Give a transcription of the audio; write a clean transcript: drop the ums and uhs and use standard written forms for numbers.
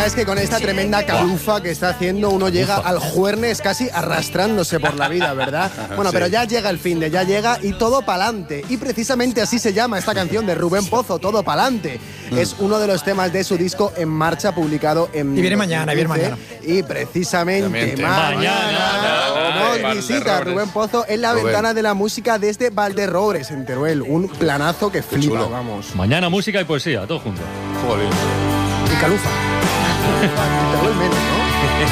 es que con esta tremenda calufa que está haciendo uno llega al juernes casi arrastrándose por la vida, ¿verdad? Bueno, pero ya llega el fin de, ya llega y todo pa'lante. Y precisamente así se llama esta canción de Rubén Pozo, Todo pa'lante. Es uno de los temas de su disco En Marcha, publicado en... Y viene mañana, Y precisamente mañana nos visita Rubén Pozo en la ventana de la música desde Valderrobres, en Teruel. Un planazo que flipa, vamos. Mañana música y poesía, todo junto. Joder. Y calufa. Teruel menos, ¿no?